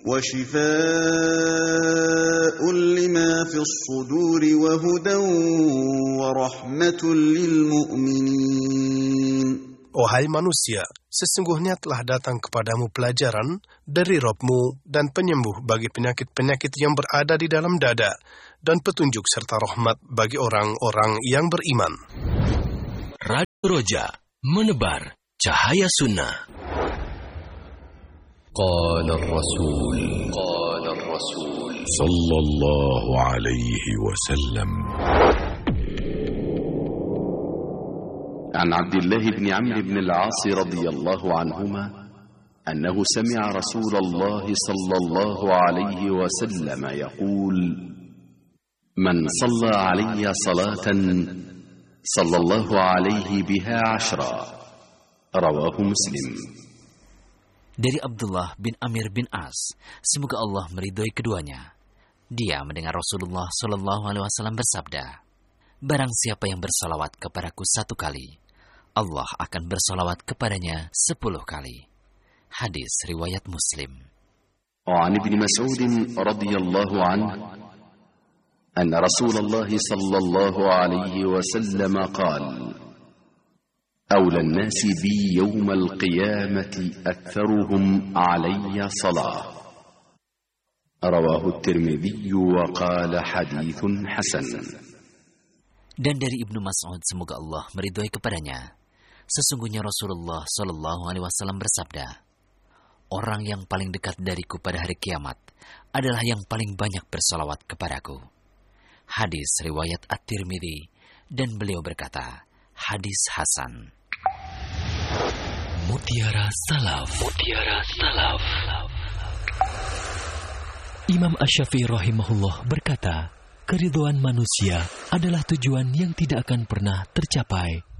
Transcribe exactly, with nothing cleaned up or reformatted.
وشفاء لما في الصدور وهدى ورحمة للمؤمنين. Wahai manusia, sesungguhnya telah datang kepadamu pelajaran dari Rabb-Mu dan penyembuh bagi penyakit-penyakit yang berada di dalam dada, dan petunjuk serta rahmat bagi orang-orang yang beriman. Radio Roja, menebar cahaya sunnah. Qala Rasul, Qala Rasul sallallahu alaihi wasallam. عن عبد الله بن عمرو بن العاص رضي الله عنهما أنه سمع رسول الله صلى الله عليه وسلم يقول: من صلى علي صلاة صلى الله عليه بها عشرا. رواه مسلم. Dari Abdullah bin Amir bin As, semoga Allah meridhoi keduanya. Dia mendengar Rasulullah Shallallahu Alaihi Wasallam bersabda, barang siapa yang bersalawat kepadaku satu kali, Allah akan bersalawat kepadanya sepuluh kali. Hadis riwayat Muslim. وعن ابن مسعود رضي الله عنه أن رسول الله صلى الله عليه وسلم قال: أولى الناس بي يوم القيامة أكثرهم علي صلاة. رواه الترمذي وقال حديث حسن. Dan dari Ibnu Mas'ud, semoga Allah meridhoi kepadanya, sesungguhnya Rasulullah Shallallahu Alaihi Wasallam bersabda, orang yang paling dekat dariku pada hari kiamat adalah yang paling banyak bersalawat kepadaku. Hadis riwayat At-Tirmidzi, dan beliau berkata, hadis hasan. Mutiara Salaf, Mutiara Salaf. Imam Asy-Syafi'i rahimahullah berkata, keridhaan manusia adalah tujuan yang tidak akan pernah tercapai